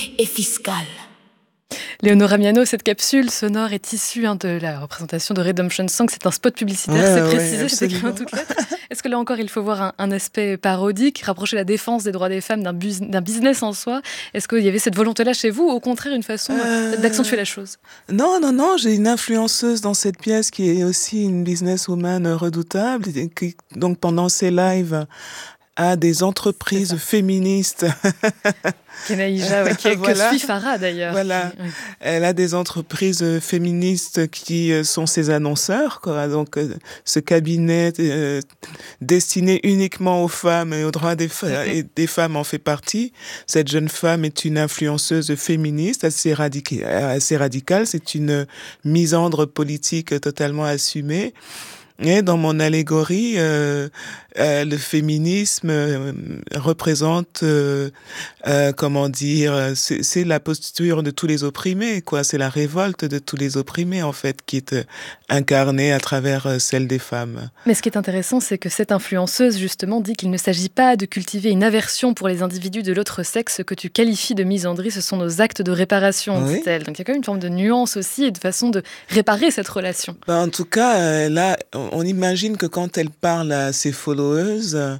et fiscale. Léonora Miano, cette capsule sonore est issue de la représentation de Redemption Song. C'est un spot publicitaire, c'est précisé, c'est écrit en toutes lettres. Est-ce que là encore, il faut voir un aspect parodique, rapprocher la défense des droits des femmes d'un business en soi? Est-ce qu'il y avait cette volonté-là chez vous, ou au contraire une façon d'accentuer la chose? Non, j'ai une influenceuse dans cette pièce qui est aussi une businesswoman redoutable, et qui, donc pendant ses lives, a des entreprises féministes. Kenaïja, que suit Farah d'ailleurs. Voilà, Oui. Elle a des entreprises féministes qui sont ses annonceurs, quoi. Donc ce cabinet destiné uniquement aux femmes et aux droits des femmes en fait partie. Cette jeune femme est une influenceuse féministe assez radicale. C'est une misandre politique totalement assumée. Et dans mon allégorie, le féminisme représente, c'est la posture de tous les opprimés, quoi. C'est la révolte de tous les opprimés, en fait, qui est incarnée à travers celle des femmes. Mais ce qui est intéressant, c'est que cette influenceuse, justement, dit qu'il ne s'agit pas de cultiver une aversion pour les individus de l'autre sexe. Ce que tu qualifies de misandrie, ce sont nos actes de réparation, Oui. dit-elle. Donc il y a quand même une forme de nuance aussi et de façon de réparer cette relation. En tout cas, là, on imagine que quand elle parle à ses followers,